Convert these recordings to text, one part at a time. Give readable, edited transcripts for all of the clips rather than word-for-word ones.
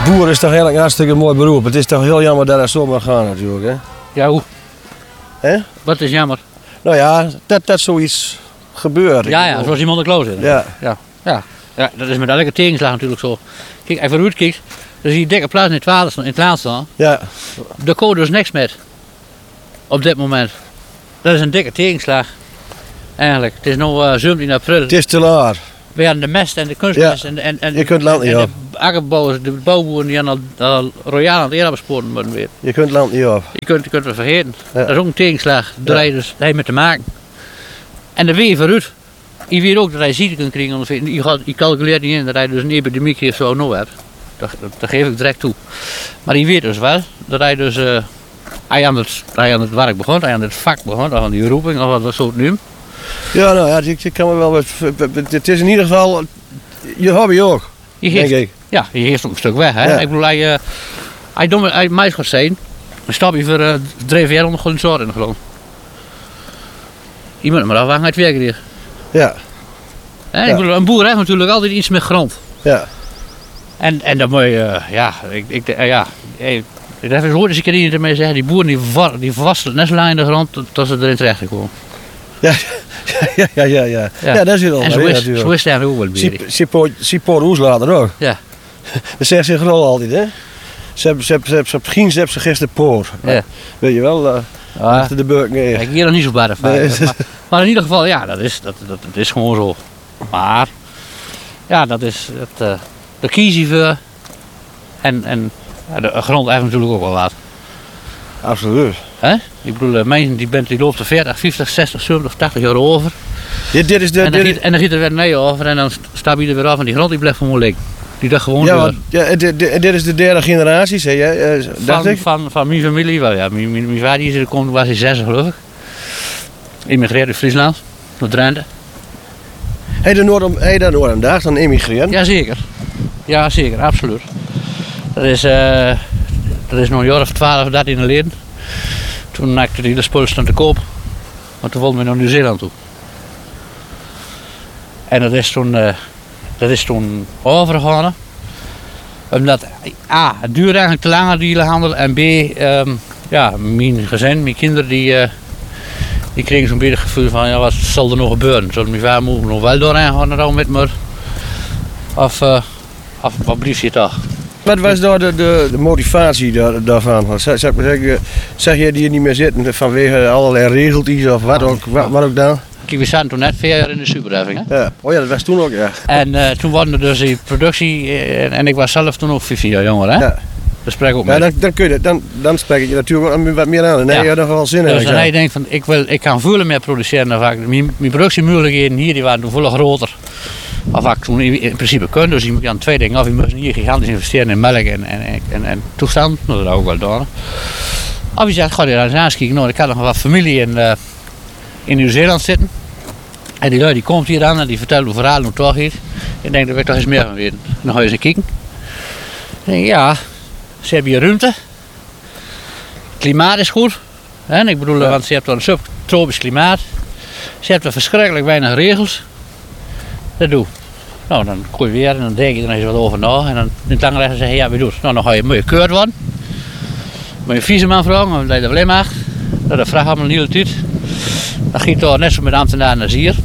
Boer is toch eigenlijk een hartstikke mooi beroep. Het is toch heel jammer dat het zo mag gaan natuurlijk, hè? Ja, hoe? Hè? Wat is jammer? Nou ja, dat zoiets gebeurt. Ja, zoals iemand de kloos in. Ja. Ja, dat is met elke tegenslag natuurlijk zo. Kijk, even vooruit kijkt, dan zie je dikke plaats in het water staan. Ja. De code is niks met. Op dit moment. Dat is een dikke tegenslag. Eigenlijk. Het is nu 17 april. Het is te laat. We hadden de mest en de kunstmest en je kunt land niet op. de akkerbouwers, de bouwboeren die al royaal aan het eerder worden weer. Je kunt land niet op. Je kunt het vergeten. Ja. Dat is ook een tegenslag. Daar heb je dus mee te maken. En de weer vooruit. Je weet ook dat hij ziekte kunt krijgen. Je calculeert niet in dat hij dus een epidemie heeft zo nou hebt. Dat geef ik direct toe. Maar je weet dus wel dat hij dus hij aan het werk begon, hij aan het vak begon, aan die roeping of wat zo het nu. Ja, nou ja, ik kan me wel wat. Het is in ieder geval je hobby ook. Denk ik. Ja, je geeft ook een stuk weg. Hè? Ja. Ik bedoel, hij mij gaat zijn. Dan stap je voor 3 jaar onder gewoon soort in de grond. Je moet hem maar afwachten uit het werk hier. Ja. Hè? Ik bedoel, een boer heeft natuurlijk altijd iets met grond. Ja. En dan moet je, ik heb eens gehoord eens een keer iemand ermee zeggen, die boeren die vastelen net zo lang in de grond tot ze erin terechtkomen. Ja, ja, dat is het al. En zo is het eigenlijk ook wel een beetje. Sipoor Oes later ook. Ja. Dat zegt zich rol altijd, hè? Ze begin ze gisteren poor. Ja. Weet je wel, achter de beuk neer. Ik heb hier nog niet zo bij van. Nee. Maar in ieder geval, ja, dat is gewoon zo. Maar, ja, dat kies je voor. En de grond heeft natuurlijk ook wel wat. Absoluut. Hè? Ik bedoel, mensen die loopt er 40, 50, 60, 70, 80 jaar over. Dit is de, En dan giet er weer nee over en dan staat hij er weer af en die grond die blijft gewoon liggen. Die dacht gewoon ja, dit is de derde generatie, zei jij, dacht ik? Van mijn familie wel, ja. Mijn vader was in 6 geloof ik. Immigreerde in Friesland, naar Drenthe. Heb je daar Noordendaag dan emigreerd? Jazeker. Ja, zeker, absoluut. Dat is nog een jaar of 12, 13 geleden. Toen maakte de hele spullen staan te koop. Maar toen wilden we naar Nieuw-Zeeland toe. En dat is toen overgegaan. Omdat A, het duurde eigenlijk te lang die hele handel. En B, mijn gezin, mijn kinderen, die kregen zo'n beetje het gevoel van, ja, wat zal er nog gebeuren? Zal mijn vader nog wel doorheen gaan nou met me? Of wat blieft je toch? Wat was daar de motivatie daarvan? Zeg je die hier niet meer zitten vanwege allerlei regeltjes of wat ook dan? Kijk, we zaten toen net 4 jaar in de superheffing. Hè? Ja. Oh ja, dat was toen ook, ja. En toen waren er dus die productie en ik was zelf toen ook 15 jaar jonger. Hè? Ja. Dat spreek ik ook Ja, mee. dan spreek je natuurlijk wat meer aan. Nee, je hebt nog wel zin in. Dus dan hij denkt van, ik kan veel meer produceren dan vaak. Mijn productiemogelijkheden hier die waren toen veel groter. Of wat ik toen in principe kon. Dus je moet aan 2 dingen af. Je moet hier gigantisch investeren in melk en toestand. Nou, dat ook wel door. Of je zegt, ga je daar eens aankijken. Nou, ik had nog wat familie in Nieuw-Zeeland zitten. En die lui die komt hier aan en die vertelt me verhalen hoe het toch is. Ik denk, daar wil ik toch eens meer van weten. Dan ga je eens kijken. Ik denk, ja, ze hebben hier ruimte. Het klimaat is goed. En ik bedoel, want ze hebben een subtropisch klimaat. Ze hebben verschrikkelijk weinig regels. Dat doe. Nou, dan kom je weer en dan denk je er nog eens wat over na. En dan in het lange recht zeggen, ja, we doen het. Nou, dan ga je mooi keurd worden. Moet je viesman vragen, omdat je dat alleen mag. Dat vraagt allemaal een hele tijd. Dan ging het toch net zo met ambtenaren als hier.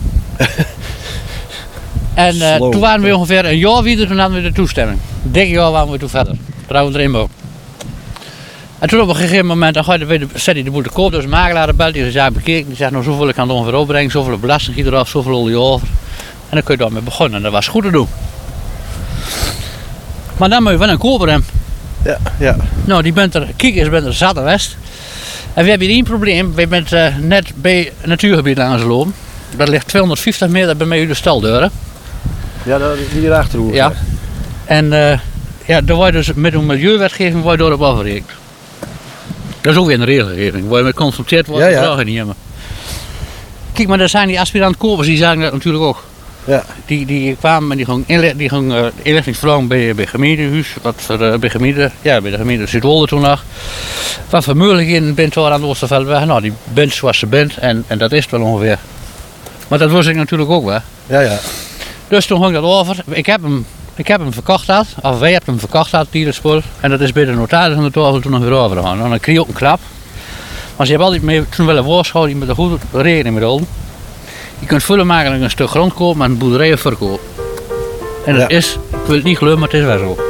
En toen waren we ongeveer een jaar weer, toen hadden we de toestemming. Een dikke jaar waren we toen verder. Trouwens erin ook. En toen op een gegeven moment, zet hij de boel te koop. Dus de makelaar belt, die zaak bekeken. Die zegt, nou zoveel kan het ongeveer opbrengen, zoveel belasting giet eraf, zoveel olie over. En dan kun je daarmee beginnen en dat was goed te doen. Maar dan moet je wel een koper hebben. Ja. Nou, Kiekers bent er zat en west. En we hebben hier één probleem. We zijn net bij het natuurgebied langs gelopen. Dat ligt 250 meter bij mij uit de staldeuren. Ja, hier achterhoek. Ja. En daar word je dus met een milieuwetgeving word je door op afgerekend. Dat is ook weer een regelgeving. Waar je mee geconfronteerd wordt, dat vragen niet hebben. Kijk, maar daar zijn die aspirant-kopers, die zagen dat natuurlijk ook. Ja. Die kwamen en die gingen inlichtingsvragen bij het gemeentehuis, bij de gemeente Zuidwolde toen nog. Wat voor mogelijkheden bent er aan de Oosterveldweg? Nou, die bent zoals ze bent en dat is het wel ongeveer. Maar dat wist ik natuurlijk ook wel. Ja. Dus toen ging dat over. Ik heb Ik heb hem verkocht had, of wij hebben hem verkocht had, die spul. En dat is bij de notaris aan de tafel toen nog weer overgegaan. Dan kreeg je ook een klap. Maar ze hebben altijd mee, toen wel een woordschool met een goede rekening met al. Je kunt vullen maken en een stuk grond kopen en een boerderij verkopen. En dat is, ik wil het niet geloven, maar het is wel zo.